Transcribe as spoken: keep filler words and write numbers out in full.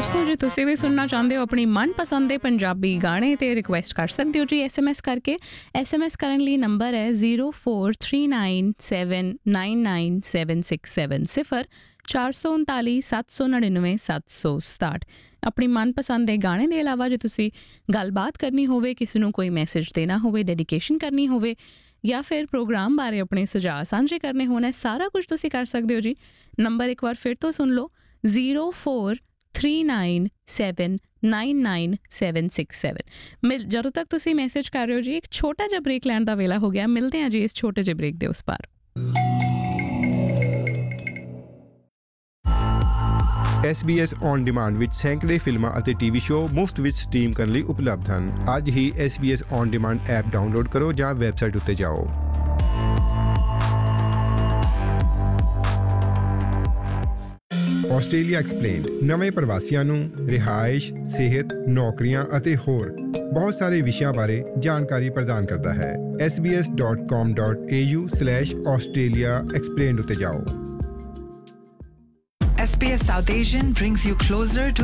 ਦੋਸਤੋ ਜੇ ਤੁਸੀਂ ਵੀ ਸੁਣਨਾ ਚਾਹੁੰਦੇ ਹੋ ਆਪਣੀ ਮਨਪਸੰਦ ਦੇ ਪੰਜਾਬੀ ਗਾਣੇ ਤੇ ਰਿਕੁਐਸਟ ਕਰ ਸਕਦੇ ਹੋ ਜੀ ਐਸਐਮਐਸ ਕਰਕੇ। ਐਸਐਮਐਸ ਕਰਨ ਲਈ ਨੰਬਰ ਹੈ zero four three nine seven nine nine seven six seven ਸਿਫਰ ਚਾਰ ਸੌ ਉਨਤਾਲੀ ਸੱਤ ਸੌ ਨੜਿਨਵੇਂ ਸੱਤ ਸੌ ਸਤਾਹਠ। ਆਪਣੀ ਮਨਪਸੰਦ ਦੇ ਗਾਣੇ ਦੇ ਇਲਾਵਾ ਜੇ ਤੁਸੀਂ ਗੱਲਬਾਤ ਕਰਨੀ ਹੋਵੇ, ਕਿਸੇ ਨੂੰ ਕੋਈ ਮੈਸੇਜ ਦੇਣਾ ਹੋਵੇ, ਡੈਡੀਕੇਸ਼ਨ ਕਰਨੀ ਹੋਵੇ ਜਾਂ ਫਿਰ ਪ੍ਰੋਗਰਾਮ ਬਾਰੇ ਆਪਣੇ ਸੁਝਾਅ ਸਾਂਝੇ ਕਰਨੇ ਹੋਣ, ਸਾਰਾ ਕੁਝ ਤੁਸੀਂ ਕਰ ਸਕਦੇ ਹੋ ਜੀ। ਨੰਬਰ ਇੱਕ ਵਾਰ ਫਿਰ ਤੋਂ ਸੁਣ ਲਓ, zero four three nine seven nine nine seven six seven. ਮਿਲ ਜਦੋਂ ਤੱਕ ਤੁਸੀਂ ਮੈਸੇਜ ਕਰ ਰਹੇ ਹੋ ਜੀ, ਇੱਕ ਛੋਟਾ ਜਿਹਾ ਬ੍ਰੇਕ ਲੈਣ ਦਾ ਵੇਲਾ ਹੋ ਗਿਆ। ਮਿਲਦੇ ਹਾਂ ਜੀ ਇਸ ਛੋਟੇ ਜਿਹੇ ਬ੍ਰੇਕ ਦੇ ਉਸ ਪਾਰ। S B S on demand ਵਿੱਚ ਸੈਂਕੜੇ ਫਿਲਮਾਂ ਅਤੇ ਟੀਵੀ ਸ਼ੋਅ ਮੁਫਤ ਵਿੱਚ ਸਟ੍ਰੀਮ ਕਰਨ ਲਈ ਉਪਲਬਧ ਹਨ। ਅੱਜ ਹੀ S B S on demand app download ਕਰੋ ਜਾਂ ਵੈਬਸਾਈਟ ਉੱਤੇ ਜਾਓ। ਆਸਟ੍ਰੇਲੀਆ ਐਕਸਪਲੇਨਡ ਨਵੇਂ ਪ੍ਰਵਾਸੀਆਂ ਨੂੰ ਰਿਹਾਇਸ਼, ਸਿਹਤ, ਨੌਕਰੀਆਂ ਅਤੇ ਹੋਰ ਬਹੁਤ ਸਾਰੇ ਵਿਸ਼ਿਆਂ ਬਾਰੇ ਜਾਣਕਾਰੀ ਪ੍ਰਦਾਨ ਕਰਦਾ ਹੈ। S B S dot com dot A you slash Australia explained ਉੱਤੇ ਜਾਓ। S B S South Asian brings you closer to